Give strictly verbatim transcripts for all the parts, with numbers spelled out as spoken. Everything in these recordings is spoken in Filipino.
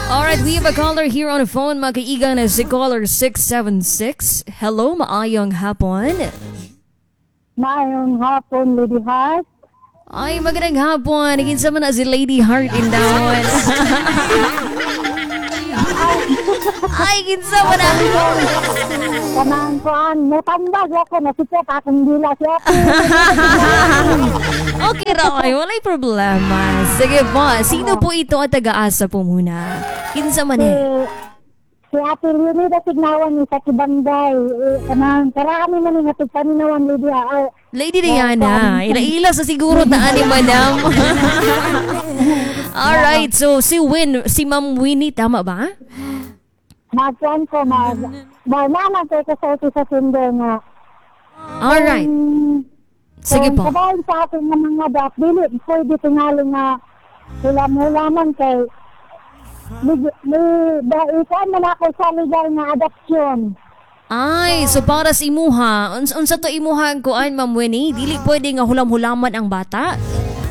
Alright, we have a caller here on the phone, mga kaigan na si caller six seven six. Hello, maayong hapon. Maayong hapon, Lady Heart. Ay, magandang hapon. Naginsa man na si Lady Heart in down. Ay, ginsa mo na. Kanang kuan, may tambag ako, nasipot akong dila siya. Okay, Roy, walay problema. Sige po, sino po ito at taga-asa po muna? Kinsa man Si, eh. si Ate Leonida Signawan ni sa Kibanday. Eh, kanang, karami na ni hatid paninawan, Lady Heart. Lady Diana, ila-ila sa siguro taan ni Madam. Alright, so si Win, si Ma'am Winnie, tama ba? Magkuan ko, mag, naman ko kasalti sa tinder nga. Alright. Um, Sige po. Kung kabahin sa atin ng mga dat, dili, pwede tingali nga sila mulaman kay may, may, ikuan man ako sa legal nga adoption. Ay, so para sa imuha, uns unsa to imuha ang kuan, Ma'am Winnie? Dili pwede nga hulam-hulaman ang bata?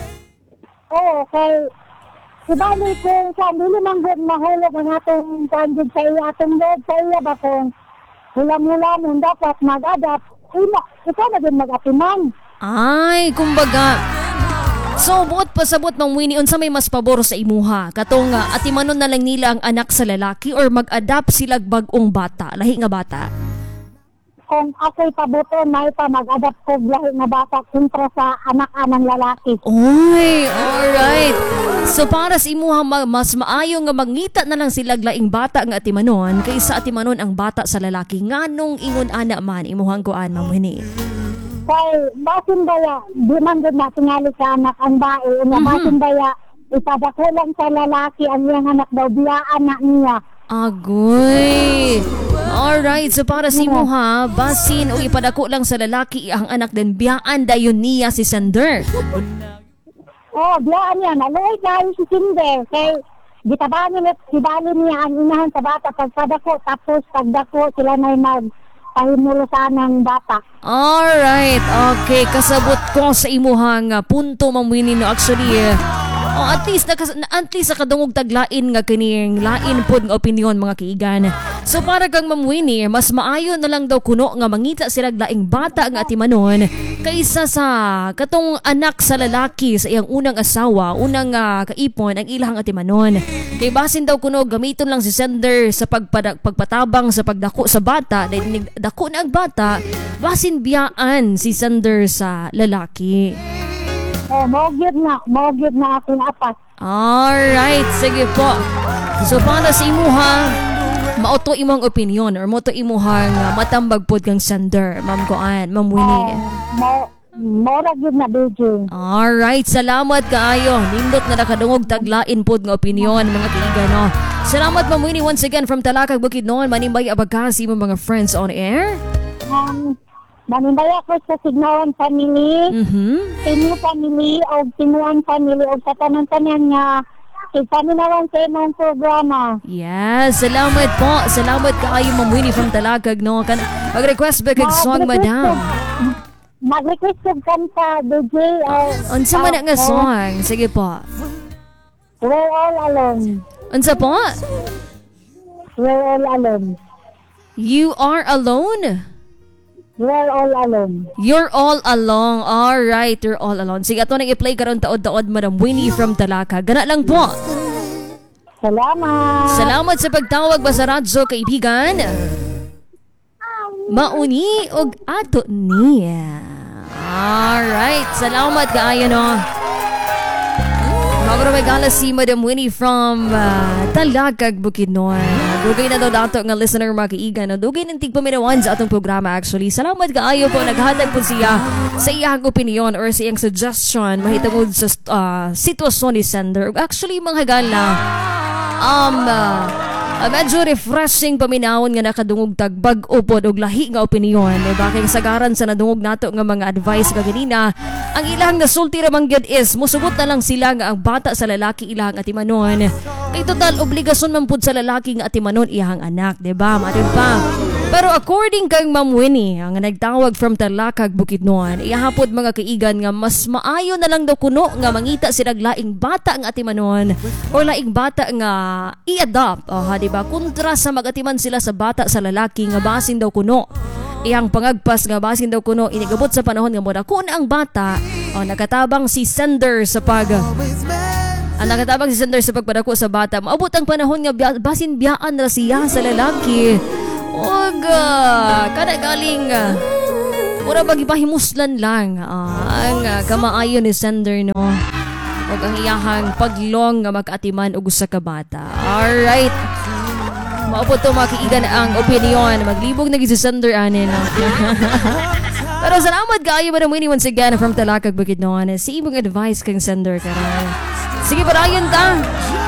Oo, kay ibalik ko sa dili man gud mahulog ang atong pandid sa iya, atong loob sa iya ba kung hulam-hulaman dapat mag-adapt. Imo, ikaw na din mag-atiman. Ay, kumbaga, so buot pasabot, Ma'am Winnie, unsa may mas pabor sa imuha? Katong nga, atimanon na lang nila ang anak sa lalaki or mag-adapt sila bag-ong bata, lahi nga bata? Kung ako'y pabuton, may pa mag-adapt ko lahi nga bata kontra sa anak-anang lalaki. Oy, alright. So para sa imuha, ma- mas maayo nga mangita na lang sila laing bata nga atimanon kaysa atimanon ang bata sa lalaki. Nganong ingon ana man imuhang kuan, Ma'am Winnie? Kay basin baya, di man gud na tingali sa anak ang bae. Una Mhm. basin baya, ipadako lang sa lalaki ang iyang anak daw, biyaan na niya. Agoy. Alright, so para sa imuha, basin o ipadako lang sa lalaki ang anak din biyaan dayon niya si Sander. Oh, biyaan niya. Naluoy dahil si Cinder. Kay gitabaan niya, sibali niya ang inahan sa bata. Pagpadako, tapos pagdako, sila na'y magpahimulo sa ng bata. Alright, okay. Kasabot ko sa imuhang uh, punto, Ma'am Winnie, no? Actually, uh, oh, at least, nakas- at least nakadungog taglain nga kining lain pod nga opinion, mga kaigan. So para kang Ma'am Winnie, mas maayo na lang daw kuno nga mangita sila laing bata nga atimanon kaysa sa katong anak sa lalaki sa iyang unang asawa, unang uh, kaipon ang ilang atimanon. Kay basin daw kuno gamiton lang si Sender sa pagpada- pagpatabang sa pagdako sa bata, dahil dako na ang bata, basin biyaan si Sender sa lalaki. Oh, mogid na. Mogid na aking apat. Alright, sige po. So para sa imuha, mauto imong opinion or moto imuhang uh, matambag pod kang Sender, Ma'am Kuan, Ma'am Winnie. Mo, mora gid na, B J. Alright, salamat kaayo. Nindot na nakadungog taglain pod nga opinion, mga kaigan, no? Salamat, Ma'am Winnie, once again from Talakag, Bukidnon. Manimbay abagkasi mo mga friends on air. Um, Manimbaya ko sa Signawan family, Mhm. Tinu family, o Tinuan family, o sa tanan-tanan nga ipaminawan sa imong programa. Yes, salamat po. Salamat kaayo, Ma'am Winnie from Talakag, no? Kan mag-request ba kag song, madam? Mag-request ko kanta, D J. Uh, Unsa man nga song? Sige po. We're all alone. Unsa po? We're all alone. You are alone? We're all alone. You're all alone. Alright, you're all alone. Sige, ato nang i-play karon taod-taod, Madam Winnie from Talakag. Gana lang po. Salamat. Salamat sa pagtawag ba sa radyo, kaibigan. Mauni og ato niya. Alright, salamat kaayo, no? Mga regala si Madam Winnie from uh, Talakag, Bukidnon. Dugay na daw dato nga listener, mga kaigan. Dugay ng tigpaminawan sa atong programa, actually. Salamat kaayo po. Naghatag po siya sa iyang opinion or sa iyang suggestion mahitungod sa uh, sitwasyon ni Sender. Actually, mga gala, um, uh, uh, medyo refreshing paminawon nga nakadungog tagbag upod og lahi nga opinion. Diba? Kaya sagaran sa nadungog nato nga mga advice kaganina, ang ilang nasulti ramang gyud is musugot na lang sila nga ang bata sa lalaki ilang atimanon. Kay total obligasyon man pud sa lalaki nga atimanon iyang anak, di ba? Matin pa. Pero according kang Ma'am Winnie, ang nagtawag from Talakag, Bukidnon, ihapod mga kaigan nga mas maayo na lang daw kuno nga mangita silang laing bata nga atimanon o laing bata nga i-adopt. Oh, ha, diba? Kontra sa magatiman sila sa bata sa lalaki nga basin daw kuno. Iyang pangagpas nga basin daw kuno inigabot sa panahon nga muna kun ang bata oh, nakatabang si sender sa pag ang nakatabang si sender sa pagpadako sa bata maabot ang panahon nga biya, basin biyaan na siya sa lalaki og uh, kada galing uh, mura magipahimuslan lang uh, ang uh, kamaayon ni sender no og ang iyahang paglong nga mag-atiman og usa ka bata. Alright, maupot to makiigan ang opinion. Maglibog na gisi-sender anin. Pero salamat kaayo Madam Winnie once again from Talakag, Bukidnon. Sa imong advice kang sender ka rin. Sige, parayon ta.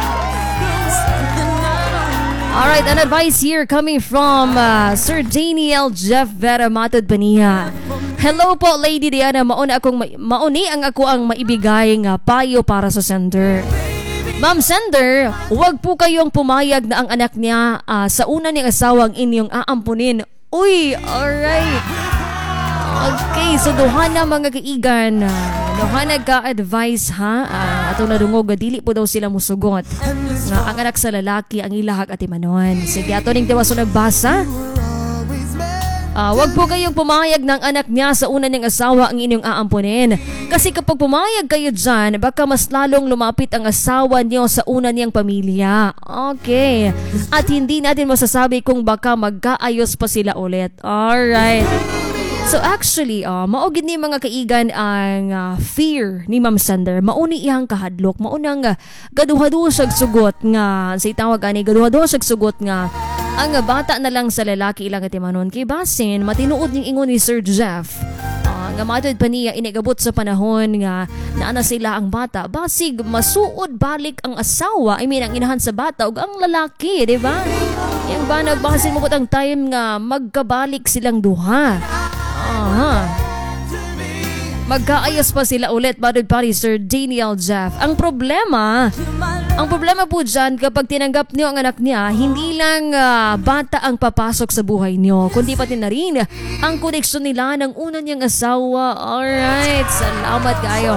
Alright, an advice here coming from uh, Sir Daniel Jeff Vera Matod Pania. Hello po, Lady Diana. Mauna akong ma- mauni ang ako ang maibigay nga payo para sa sender. Ma'am Sender, huwag po kayong pumayag na ang anak niya uh, sa una niyang asawang inyong aampunin. Uy, alright. Okay, so duha na mga kaigan. Uh, duha na ka-advise ha. Uh, ato na dungog, dili po daw sila musugot. Nga ang anak sa lalaki ang ilahag at imanon. Sige, ato ning tiwaso nagbasa. Uh, wag po kayong pumayag ng anak niya sa una niyang asawa ang inyong aampunin. Kasi kapag pumayag kayo dyan, baka mas lalong lumapit ang asawa niyo sa una niyang pamilya. Okay. At hindi natin masasabi kung baka magkaayos pa sila ulit. Alright. So actually, uh, maugid ni mga kaigan ang uh, fear ni Ma'am Sander. Mauni iyang kahadlok. Maunang uh, gaduhado siyag sugot nga, sa itawag ani, gaduhado siyag sugot nga, ang uh, bata na lang sa lalaki ilang atimanon. Kay basin, matinuod ning ingon ni Sir Jeff. Uh, nga matod pa niya, inigabot sa panahon nga, naana sila ang bata. Basig, masuod balik ang asawa, I mean, ang inahan sa bata, ug ang lalaki, di ba? Yang ba, nagbasin mo ang time nga, magkabalik silang duha. Aha. Magkaayos pa sila ulit, badod pa rin Sir Daniel Jeff. Ang problema, ang problema po dyan, kapag tinanggap niyo ang anak niya, hindi lang uh, bata ang papasok sa buhay niyo, kundi pati na rin ang koneksyon nila ng una niyang asawa. Alright, salamat kayo.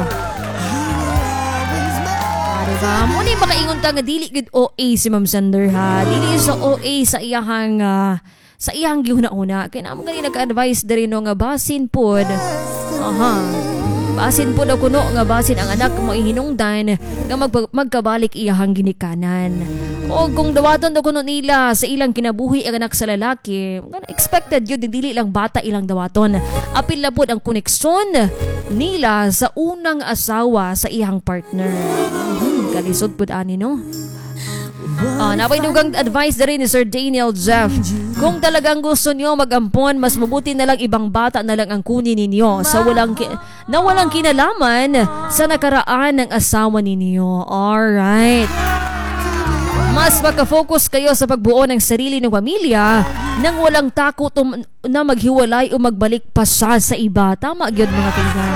Ah, diba? Muna yung makaingon ta nga dili good O A si Ma'am Sander ha. Dili sa O A sa iyahang... Uh, sa iyang gihuna-una. Kaya naman ganyan nag-advise na rin no, nga basin pod. Aha. Basin pod ako no, nga basin ang anak mo ihinungdan nga mag- magkabalik iyahang ginikanan. O kung dawaton ako no nila sa ilang kinabuhi ang anak sa lalaki, expected yun, dili lang bata ilang dawaton. Apil na pod ang koneksyon nila sa unang asawa sa iyang partner. Hmm, kalisod pod ani no. Uh, napay dugang advice na rin ni Sir Daniel Jeff. Kung talagang gusto niyo mag-ampon, mas mabuti na lang ibang bata na lang ang kunin ninyo sa walang ki- na walang kinalaman sa nakaraan ng asawa ninyo. Alright. Mas makafocus kayo sa pagbuo ng sarili ng pamilya nang walang takot um, na maghiwalay o magbalik pa siya sa iba. Tama yun mga kaibigan.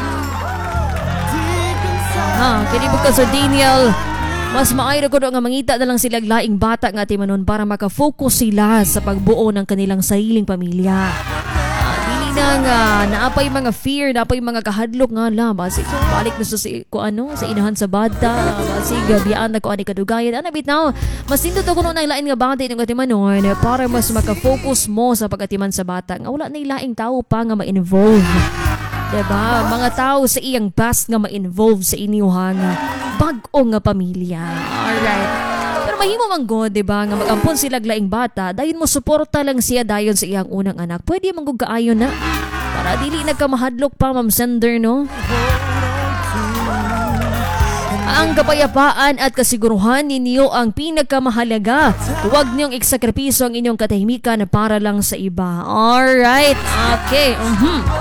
Ha, kinibog ka Sir Daniel. Mas maayo ko nga mangita na lang sila laing bata nga timanon para makafocus sila sa pagbuo ng kanilang sariling pamilya. Uh, dili na nga naapay mga fear, naapay mga kahadlok nga la, basig balik na sa si, ko ano, sa inahan sa bata, basig biyaan na ko ani kadugayan. Ana bitaw, mas nindot ko nang lain nga bata itong katimanon para mas makafocus mo sa pagatiman sa bata. Nga wala na ilaing tao pa nga ma-involve. Diba? Mga tao sa iyang past nga ma-involve sa inyuhang bag-o nga pamilya. Alright. Pero mahimo man god, diba? Nga mag-ampon sila laing bata, dayon mo suporta lang siya dayon sa iyang unang anak. Pwede mong kaayon na. Para dili nagkamahadlok pa, Ma'am Sander, no? Ang kapayapaan at kasiguruhan ninyo ang pinagkamahalaga. Huwag niyong iksakripiso ang inyong katahimikan para lang sa iba. Alright. Okay. Mhm.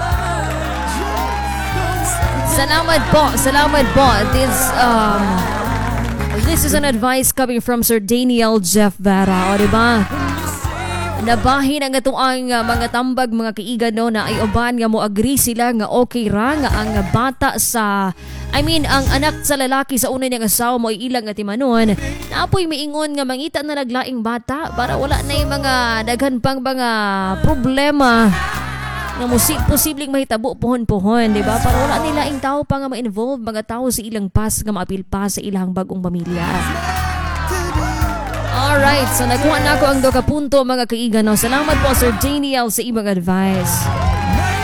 Salamat po, salamat po. This, um, this is an advice coming from Sir Daniel Jeff Vera, o diba? Nabahin ang atuang uh, mga tambag mga kaigan no na ay uban nga mo agree sila nga okay ra nga ang bata sa I mean ang anak sa lalaki sa unay niyang asawa mo ay ilang nga timanon. Naapoy miingon nga mangita na naglaing bata para wala na yung mga daghan pang mga problema nga musi posibleng mahitabo pohon-pohon, di ba? Para wala nila ing tao pa nga ma-involve mga tao sa ilang pas nga maapil pa sa ilang bagong pamilya. Alright, so nakuha na ako ang do ka punto mga kaigan. No? Salamat po Sir Daniel sa ibang advice.